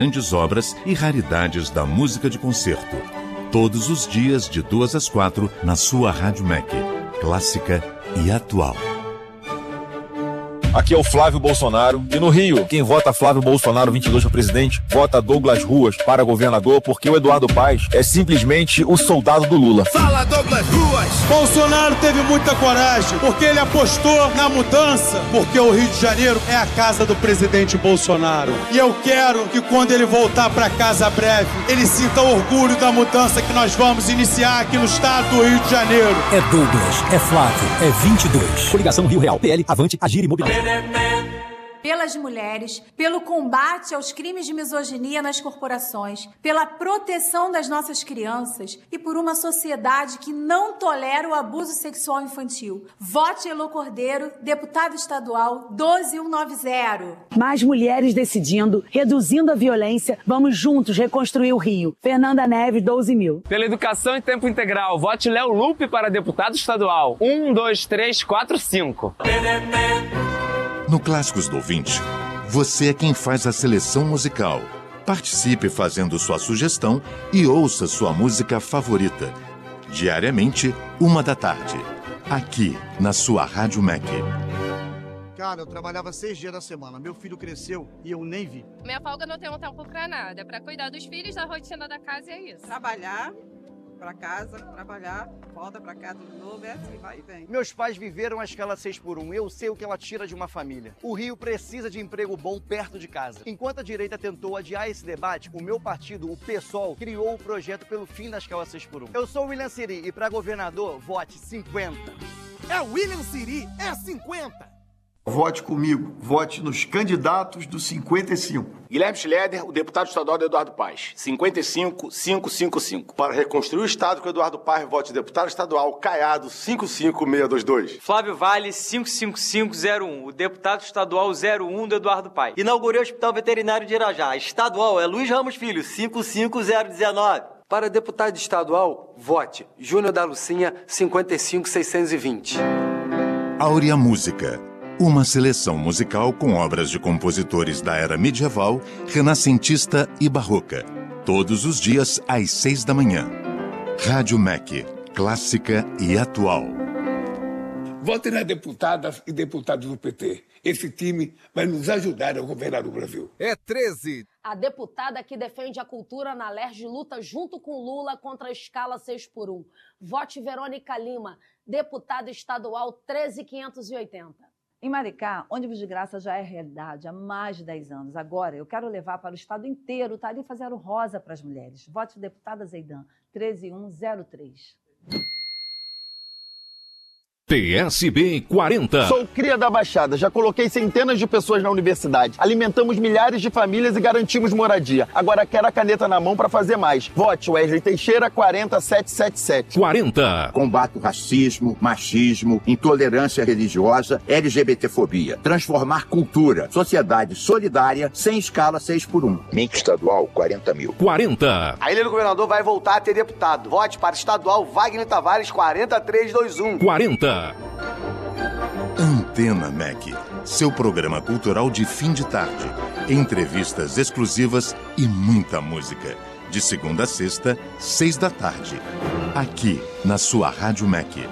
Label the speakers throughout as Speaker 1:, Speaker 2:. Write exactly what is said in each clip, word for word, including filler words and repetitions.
Speaker 1: grandes obras e raridades da música de concerto. Todos os dias, de duas às quatro, na sua Rádio M E C. Clássica e atual.
Speaker 2: Aqui é o Flávio Bolsonaro. E no Rio, quem vota Flávio Bolsonaro vinte e dois para presidente, vota Douglas Ruas para governador, porque o Eduardo Paes é simplesmente o soldado do Lula.
Speaker 3: Fala, Douglas Ruas! Bolsonaro teve muita coragem, porque ele apostou na mudança, porque o Rio de Janeiro é a casa do presidente Bolsonaro. E eu quero que quando ele voltar para casa breve, ele sinta orgulho da mudança que nós vamos iniciar aqui no estado do Rio de Janeiro.
Speaker 4: É Douglas, é Flávio, é vinte e dois. Coligação Rio Real, P L, Avante, Agir e Mobilidade.
Speaker 5: Pelas mulheres, pelo combate aos crimes de misoginia nas corporações, pela proteção das nossas crianças e por uma sociedade que não tolera o abuso sexual infantil. Vote Elô Cordeiro, deputado estadual doze mil cento e noventa.
Speaker 6: Mais mulheres decidindo, reduzindo a violência, vamos juntos reconstruir o Rio. Fernanda Neves, doze mil.
Speaker 7: Pela educação em tempo integral, vote Léo Lupe para deputado estadual. um, dois, três, quatro, cinco.
Speaker 1: No Clássicos do Ouvinte, você é quem faz a seleção musical. Participe fazendo sua sugestão e ouça sua música favorita. Diariamente, uma da tarde. Aqui, na sua Rádio M E C.
Speaker 8: Cara, eu trabalhava seis dias da semana. Meu filho cresceu e eu nem vi.
Speaker 9: Minha folga não tem um tempo pra nada. É pra cuidar dos filhos, da rotina da casa e é isso.
Speaker 10: Trabalhar, pra casa, trabalhar, volta pra casa de novo, é assim, vai e vem.
Speaker 11: Meus pais viveram a escala seis por um. Eu sei o que ela tira de uma família. O Rio precisa de emprego bom perto de casa. Enquanto a direita tentou adiar esse debate, o meu partido, o PSOL, criou o projeto pelo fim da escala seis por um. Eu sou o William Siri e para governador, vote cinquenta.
Speaker 3: É o William Siri, é cinquenta.
Speaker 12: Vote comigo, vote nos candidatos do cinquenta e cinco.
Speaker 13: Guilherme Schleder, o deputado estadual do Eduardo Paes, cinquenta e cinco, quinhentos e cinquenta e cinco.
Speaker 14: Para reconstruir o estado com o Eduardo Paes, vote deputado estadual Caiado, cinquenta e cinco mil seiscentos e vinte e dois.
Speaker 15: Flávio Vale, cinco cinco cinco zero um, o deputado estadual zero um do Eduardo Paes.
Speaker 16: Inaugurei o Hospital Veterinário de Irajá, estadual é Luiz Ramos Filho, cinco cinco zero um nove.
Speaker 17: Para deputado estadual, vote Júnior da Lucinha, cinquenta e cinco seiscentos e vinte.
Speaker 1: Áurea Música. Uma seleção musical com obras de compositores da era medieval, renascentista e barroca. Todos os dias às seis da manhã. Rádio M E C. Clássica e atual.
Speaker 18: Vote nas deputadas e deputados do P T. Esse time vai nos ajudar a governar o Brasil.
Speaker 3: É treze.
Speaker 19: A deputada que defende a cultura na Lerge luta junto com Lula contra a escala seis por um. Vote Verônica Lima, deputada estadual treze mil quinhentos e oitenta.
Speaker 20: Em Maricá, ônibus de graça já é realidade há mais de dez anos. Agora, eu quero levar para o estado inteiro tarifa zero rosa para as mulheres. Vote deputada Zeidan, treze mil cento e três.
Speaker 1: P S B quarenta.
Speaker 11: Sou cria da Baixada, já coloquei centenas de pessoas na universidade. Alimentamos milhares de famílias e garantimos moradia. Agora quero a caneta na mão para fazer mais. Vote Wesley Teixeira, quarenta mil setecentos e setenta e sete.
Speaker 1: quarenta.
Speaker 21: Combate o racismo, machismo, intolerância religiosa, LGBTfobia. Transformar cultura, sociedade solidária, sem escala seis por um. M E C estadual, quarenta mil.
Speaker 1: quarenta.
Speaker 11: A Ilha do Governador vai voltar a ter deputado. Vote para estadual Wagner Tavares, quarenta mil trezentos e vinte e um.
Speaker 1: quarenta. Antena M E C, seu programa cultural de fim de tarde. Entrevistas exclusivas e muita música. De segunda a sexta, seis da tarde. Aqui, na sua Rádio M E C.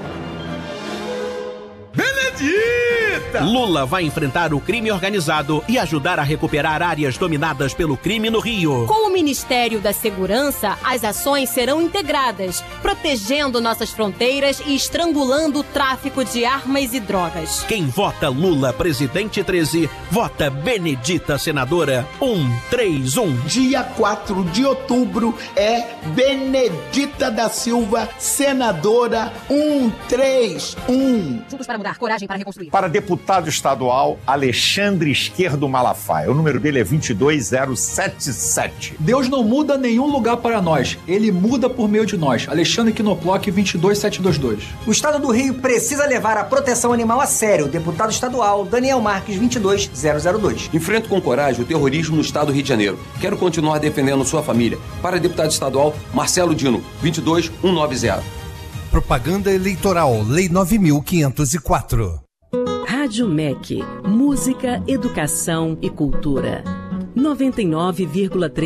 Speaker 3: Benedita!
Speaker 22: Lula vai enfrentar o crime organizado e ajudar a recuperar áreas dominadas pelo crime no Rio.
Speaker 23: Com o Ministério da Segurança, as ações serão integradas, protegendo nossas fronteiras e estrangulando o tráfico de armas e drogas.
Speaker 22: Quem vota Lula presidente treze, vota Benedita senadora um três um.
Speaker 24: Dia quatro de outubro é Benedita da Silva, senadora um três um.
Speaker 23: Juntos para mudar, coragem para reconstruir.
Speaker 2: Para deputado estadual, Alexandre Esquerdo Malafaia. O número dele é vinte e dois zero sete sete.
Speaker 25: Deus não muda nenhum lugar para nós. Ele muda por meio de nós. Alexandre Quinoploc, vinte e dois sete dois dois.
Speaker 26: O estado do Rio precisa levar a proteção animal a sério. Deputado estadual Daniel Marques, vinte e dois zero zero dois.
Speaker 27: Enfrento com coragem o terrorismo no estado do Rio de Janeiro. Quero continuar defendendo sua família. Para deputado estadual, Marcelo Dino, vinte e dois um nove zero.
Speaker 4: Propaganda eleitoral, Lei nove mil quinhentos e quatro.
Speaker 28: Rádio M E C, música, educação e cultura. noventa e nove vírgula três